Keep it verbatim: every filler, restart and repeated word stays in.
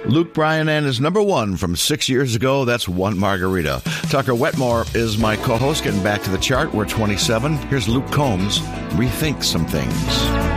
Luke Bryan and his number one from six years ago. That's One Margarita. Tucker Wetmore is my co-host. Getting back to the chart, we're twenty-seven. Here's Luke Combs, Rethink Some Things.